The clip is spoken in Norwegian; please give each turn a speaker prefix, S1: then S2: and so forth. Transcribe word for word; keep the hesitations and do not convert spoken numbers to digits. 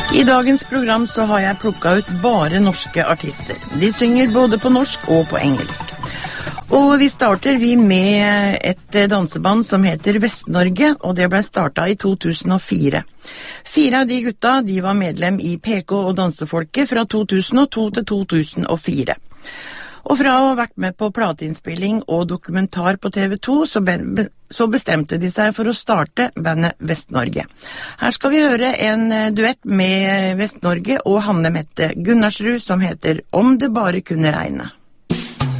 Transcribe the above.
S1: I dagens program så har jeg plukket ut bare norske artister. De synger både på norsk og på engelsk. Og vi starter vi med et danseband som heter Vest-Norge, og det ble startet i to tusen og fire. Fire av de gutta, de var medlem i P K og Dansefolket fra to tusen og to til to tusen og fire. Og fra å ha vært med på plateinnspilling og dokumentar på T V to, så, be så bestemte de seg for å starte bandet Vest-Norge. Her skal vi høre en duett med Vest-Norge og Hanne Mette Gunnarsrud som heter Om det bare kunne regne.